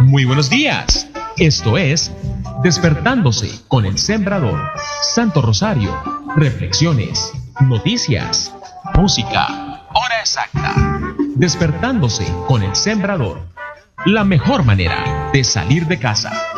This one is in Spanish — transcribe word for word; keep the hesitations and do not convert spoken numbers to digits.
Muy buenos días. Esto es Despertándose con el Sembrador. Santo Rosario, reflexiones, noticias, música, hora exacta. Despertándose con el Sembrador. La mejor manera de salir de casa.